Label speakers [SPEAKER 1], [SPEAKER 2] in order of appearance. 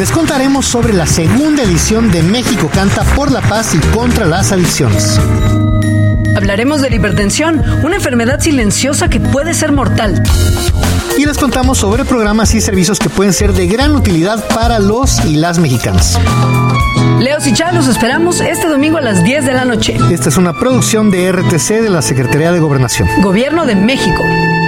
[SPEAKER 1] Les contaremos sobre la segunda edición de México Canta por la Paz y contra las adicciones.
[SPEAKER 2] Hablaremos de la hipertensión, una enfermedad silenciosa que puede ser mortal.
[SPEAKER 1] Y les contamos sobre programas y servicios que pueden ser de gran utilidad para los y las mexicanos.
[SPEAKER 2] Leos y Chá, los esperamos este domingo a las 10 de la noche.
[SPEAKER 1] Esta es una producción de RTC de la Secretaría de Gobernación.
[SPEAKER 2] Gobierno de México.